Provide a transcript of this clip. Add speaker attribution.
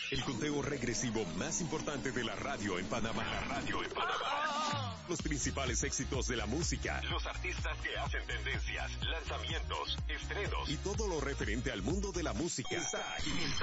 Speaker 1: El conteo regresivo más importante de la radio en Panamá. Los principales éxitos de la música. Los artistas que hacen tendencias, lanzamientos, estrenos y todo lo referente al mundo de la música. Está